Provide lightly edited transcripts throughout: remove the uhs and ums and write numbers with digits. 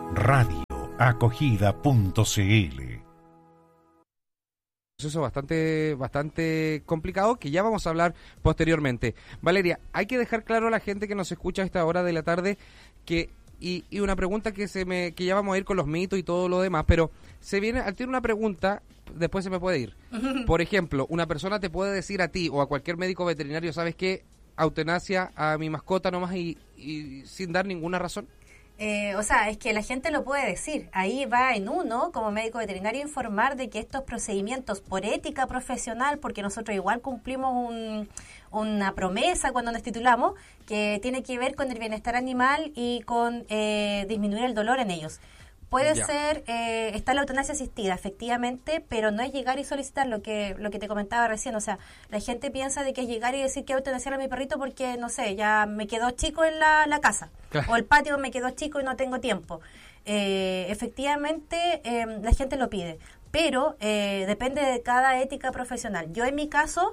radioacogida.cl. Proceso bastante complicado que ya vamos a hablar posteriormente. Valeria, hay que dejar claro a la gente que nos escucha a esta hora de la tarde que y una pregunta que ya vamos a ir con los mitos y todo lo demás, pero se viene al tiro una pregunta, después se me puede ir. Por ejemplo, una persona te puede decir a ti o a cualquier médico veterinario, ¿sabes qué? Eutanasia a mi mascota nomás y sin dar ninguna razón. O sea, es que la gente lo puede decir. Ahí va en uno, como médico veterinario, informar de que estos procedimientos por ética profesional, porque nosotros igual cumplimos una promesa cuando nos titulamos, que tiene que ver con el bienestar animal y con disminuir el dolor en ellos. Puede ser, está la eutanasia asistida, efectivamente, pero no es llegar y solicitar lo que te comentaba recién. O sea, la gente piensa de que es llegar y decir que eutanasiar a mi perrito porque, no sé, ya me quedó chico en la casa. Claro. O el patio me quedó chico y no tengo tiempo. Efectivamente, la gente lo pide, pero depende de cada ética profesional. Yo en mi caso,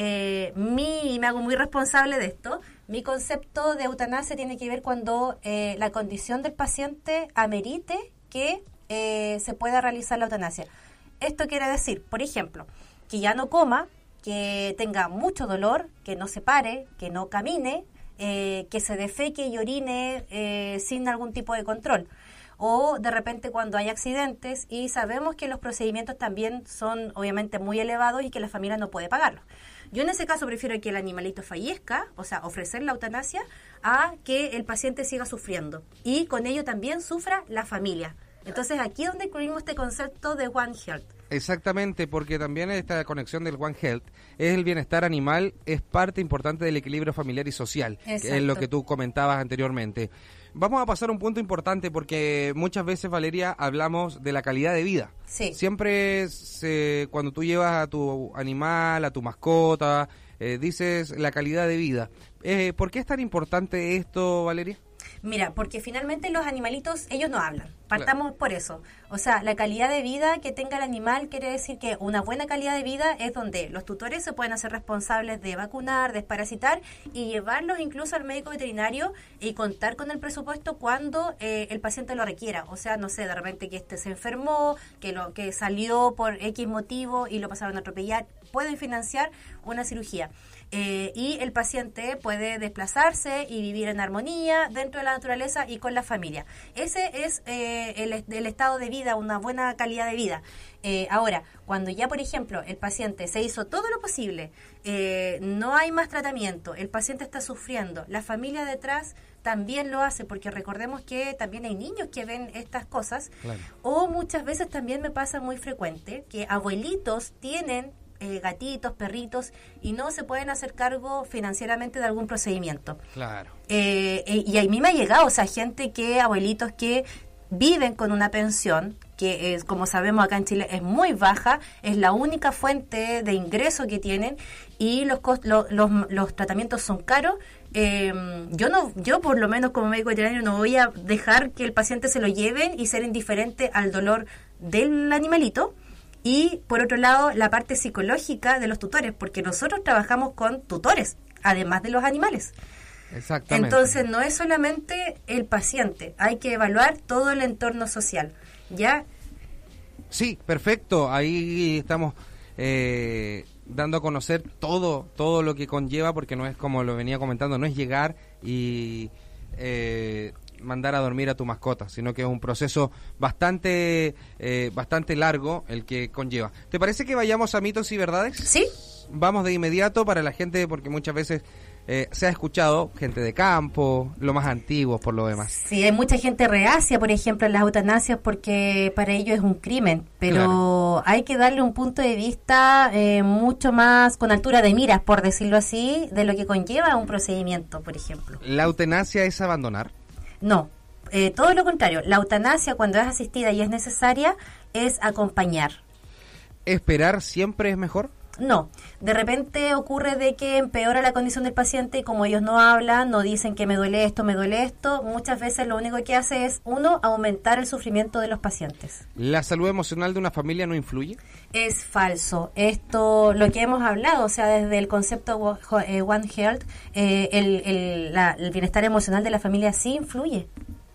me hago muy responsable de esto. Mi concepto de eutanasia tiene que ver cuando la condición del paciente amerite que se pueda realizar la eutanasia. Esto quiere decir, por ejemplo, que ya no coma, que tenga mucho dolor, que no se pare, que no camine, que se defeque y orine sin algún tipo de control. O de repente cuando hay accidentes y sabemos que los procedimientos también son obviamente muy elevados y que la familia no puede pagarlos. Yo en ese caso prefiero que el animalito fallezca, o sea, ofrecer la eutanasia, a que el paciente siga sufriendo. Y con ello también sufra la familia. Entonces aquí es donde incluimos este concepto de One Health. Exactamente, porque también esta conexión del One Health es el bienestar animal, es parte importante del equilibrio familiar y social, que es lo que tú comentabas anteriormente. Vamos a pasar a un punto importante porque muchas veces, Valeria, hablamos de la calidad de vida. Sí. Siempre cuando tú llevas a tu animal, a tu mascota, dices la calidad de vida. ¿Por qué es tan importante esto, Valeria? Mira, porque finalmente los animalitos, ellos no hablan. Partamos por eso. O sea, la calidad de vida que tenga el animal quiere decir que una buena calidad de vida es donde los tutores se pueden hacer responsables de vacunar, desparasitar y llevarlos incluso al médico veterinario y contar con el presupuesto cuando el paciente lo requiera. O sea, no sé, de repente que se enfermó, que salió por X motivo y lo pasaron a atropellar, pueden financiar una cirugía. Y el paciente puede desplazarse y vivir en armonía dentro de la naturaleza y con la familia. Ese es el estado de vida, una buena calidad de vida. Ahora, cuando ya, por ejemplo, el paciente se hizo todo lo posible, no hay más tratamiento, el paciente está sufriendo, la familia detrás también lo hace, porque recordemos que también hay niños que ven estas cosas, claro. O muchas veces también me pasa muy frecuente que abuelitos tienen gatitos, perritos, y no se pueden hacer cargo financieramente de algún procedimiento. Claro. Y a mí me ha llegado, o sea, abuelitos que viven con una pensión, que es, como sabemos acá en Chile, es muy baja, es la única fuente de ingreso que tienen, y los tratamientos son caros. Yo por lo menos como médico veterinario no voy a dejar que el paciente se lo lleven y ser indiferente al dolor del animalito. Y por otro lado, la parte psicológica de los tutores, porque nosotros trabajamos con tutores, además de los animales. Exactamente. Entonces, no es solamente el paciente, hay que evaluar todo el entorno social, ¿ya? Sí, perfecto. Ahí estamos dando a conocer todo lo que conlleva, porque no es, como lo venía comentando, no es llegar y mandar a dormir a tu mascota, sino que es un proceso bastante largo el que conlleva. ¿Te parece que vayamos a mitos y verdades? Sí. Vamos de inmediato para la gente, porque muchas veces se ha escuchado, gente de campo, lo más antiguo por lo demás. Sí, hay mucha gente reacia, por ejemplo, en las eutanasias, porque para ellos es un crimen, pero claro, hay que darle un punto de vista mucho más con altura de miras, por decirlo así, de lo que conlleva un procedimiento, por ejemplo. ¿La eutanasia es abandonar? No, todo lo contrario. La eutanasia, cuando es asistida y es necesaria, es acompañar. ¿Esperar siempre es mejor? No, de repente ocurre de que empeora la condición del paciente y como ellos no hablan, no dicen que me duele esto, muchas veces lo único que hace es, aumentar el sufrimiento de los pacientes. ¿La salud emocional de una familia no influye? Es falso. Esto, lo que hemos hablado, o sea, desde el concepto One Health, el bienestar emocional de la familia sí influye.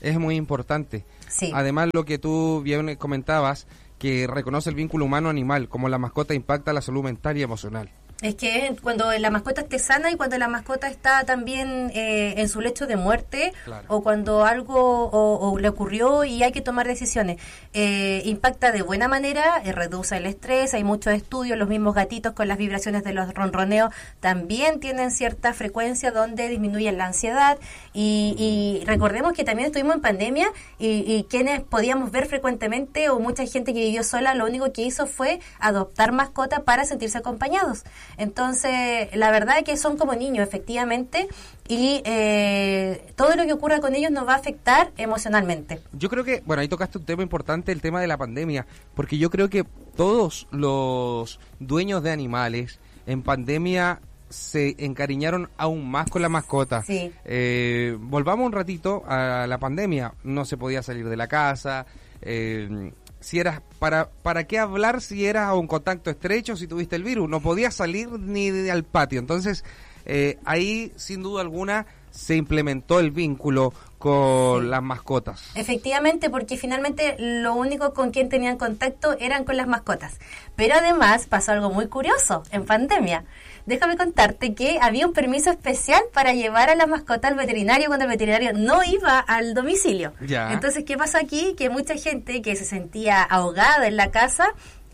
es muy importante. Sí. Además, lo que tú bien comentabas, que reconoce el vínculo humano-animal, como la mascota impacta la salud mental y emocional. Es que cuando la mascota esté sana y cuando la mascota está también en su lecho de muerte, claro, o cuando algo o le ocurrió y hay que tomar decisiones, impacta de buena manera, reduce el estrés. Hay muchos estudios, los mismos gatitos con las vibraciones de los ronroneos también tienen cierta frecuencia donde disminuyen la ansiedad, y recordemos que también estuvimos en pandemia y quienes podíamos ver frecuentemente o mucha gente que vivió sola, lo único que hizo fue adoptar mascotas para sentirse acompañados. Entonces, la verdad es que son como niños, efectivamente, y todo lo que ocurra con ellos nos va a afectar emocionalmente. Yo creo que, bueno, ahí tocaste un tema importante, el tema de la pandemia, porque yo creo que todos los dueños de animales en pandemia se encariñaron aún más con la mascota. Sí. Volvamos un ratito a la pandemia, no se podía salir de la casa, si eras, ¿para qué hablar si eras a un contacto estrecho, si tuviste el virus? No podías salir ni al patio. Entonces, ahí, sin duda alguna, se implementó el vínculo con las mascotas. Efectivamente, porque finalmente lo único con quien tenían contacto eran con las mascotas. Pero además pasó algo muy curioso en pandemia. Déjame contarte que había un permiso especial para llevar a la mascota al veterinario cuando el veterinario no iba al domicilio. Ya. Entonces, ¿qué pasó aquí? Que mucha gente que se sentía ahogada en la casa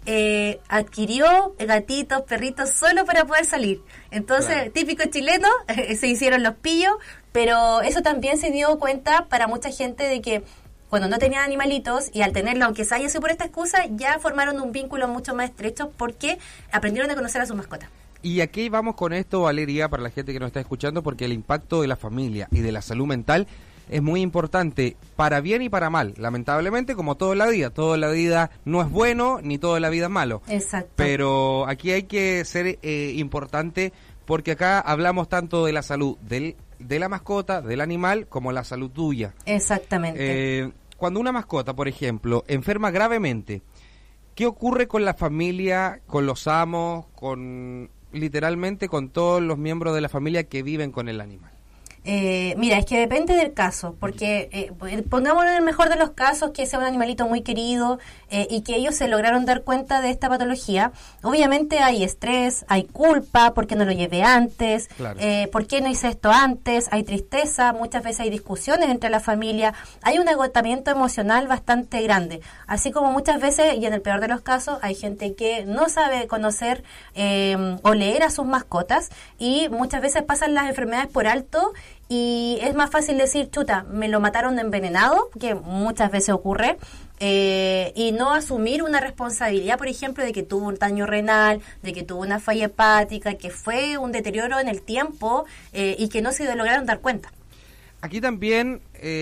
adquirió gatitos, perritos solo para poder salir. Entonces, claro, típico chileno, se hicieron los pillos, pero eso también se dio cuenta para mucha gente de que cuando no tenían animalitos y al tenerlo, aunque se haya sido por esta excusa, ya formaron un vínculo mucho más estrecho porque aprendieron a conocer a su mascota. Y aquí vamos con esto, Valeria, para la gente que nos está escuchando, porque el impacto de la familia y de la salud mental es muy importante, para bien y para mal. Lamentablemente, como todo en la vida no es bueno, ni todo en la vida es malo. Exacto. Pero aquí hay que ser importante, porque acá hablamos tanto de la salud de la mascota, del animal, como la salud tuya. Exactamente. Cuando una mascota, por ejemplo, enferma gravemente, ¿qué ocurre con la familia, con los amos, literalmente con todos los miembros de la familia que viven con el animal? Mira, es que depende del caso, porque pongámonos en el mejor de los casos que sea un animalito muy querido y que ellos se lograron dar cuenta de esta patología. Obviamente hay estrés, hay culpa, ¿por qué no lo llevé antes? Claro. ¿Por qué no hice esto antes? Hay tristeza, muchas veces hay discusiones entre la familia, hay un agotamiento emocional bastante grande, así como muchas veces, y en el peor de los casos, hay gente que no sabe conocer o leer a sus mascotas y muchas veces pasan las enfermedades por alto. Y es más fácil decir, chuta, me lo mataron envenenado, que muchas veces ocurre, y no asumir una responsabilidad, por ejemplo, de que tuvo un daño renal, de que tuvo una falla hepática, que fue un deterioro en el tiempo y que no se lograron dar cuenta. Aquí también,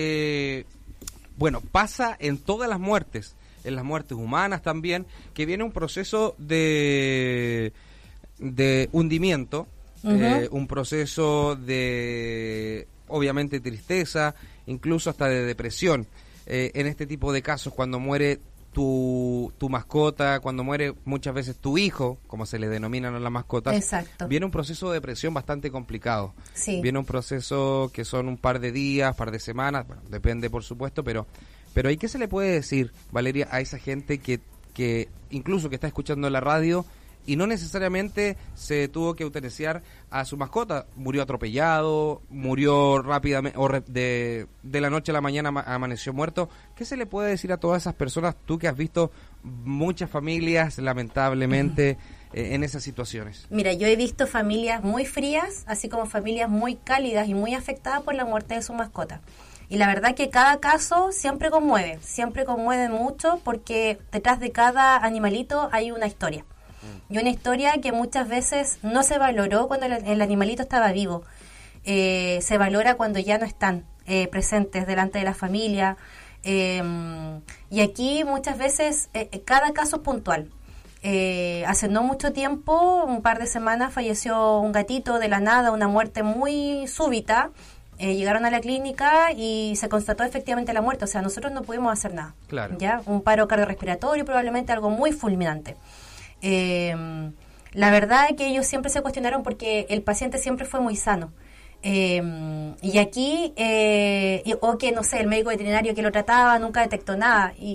pasa en todas las muertes, en las muertes humanas también, que viene un proceso de hundimiento. Uh-huh. Un proceso de, obviamente, tristeza, incluso hasta de depresión. En este tipo de casos, cuando muere tu mascota, cuando muere muchas veces tu hijo, como se le denominan a las mascotas, exacto, viene un proceso de depresión bastante complicado. Sí. Viene un proceso que son un par de días, par de semanas, bueno, depende por supuesto, pero ¿y qué se le puede decir, Valeria, a esa gente que incluso que está escuchando la radio y no necesariamente se tuvo que eutanasiar a su mascota? Murió atropellado, murió rápidamente, o de la noche a la mañana amaneció muerto. ¿Qué se le puede decir a todas esas personas, tú que has visto muchas familias, lamentablemente, en esas situaciones? Mira, yo he visto familias muy frías, así como familias muy cálidas y muy afectadas por la muerte de su mascota. Y la verdad que cada caso siempre conmueve mucho, porque detrás de cada animalito hay una historia. Y una historia que muchas veces no se valoró cuando el animalito estaba vivo. Se valora cuando ya no están presentes delante de la familia. Y aquí muchas veces cada caso es puntual. Hace no mucho tiempo, un par de semanas, falleció un gatito de la nada, una muerte muy súbita. Llegaron a la clínica y se constató efectivamente la muerte. O sea, nosotros no pudimos hacer nada. Claro. ¿Ya? Un paro cardiorrespiratorio, probablemente algo muy fulminante. La verdad es que ellos siempre se cuestionaron porque el paciente siempre fue muy sano. Y aquí, o que, no sé, el médico veterinario que lo trataba nunca detectó nada.